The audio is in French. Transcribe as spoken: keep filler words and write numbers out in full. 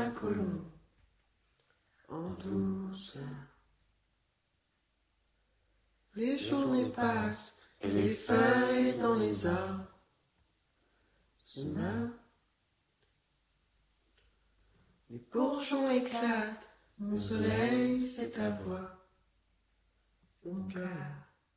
la colombe, en douceur. Les journées passent et les feuilles dans les arbres se meurent. Les bourgeons éclatent, mon soleil c'est ta voix, mon cœur.